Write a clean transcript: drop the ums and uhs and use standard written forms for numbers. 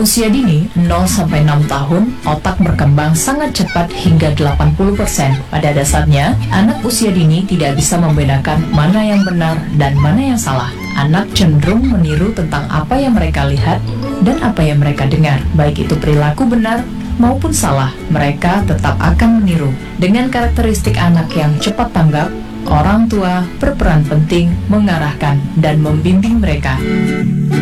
usia dini 0-6 tahun, otak berkembang sangat cepat hingga 80%. Pada dasarnya, anak usia dini tidak bisa membedakan mana yang benar dan mana yang salah. Anak cenderung meniru tentang apa yang mereka lihat dan apa yang mereka dengar. Baik itu perilaku benar maupun salah, mereka tetap akan meniru. Dengan karakteristik anak yang cepat tanggap, orang tua berperan penting mengarahkan dan membimbing mereka.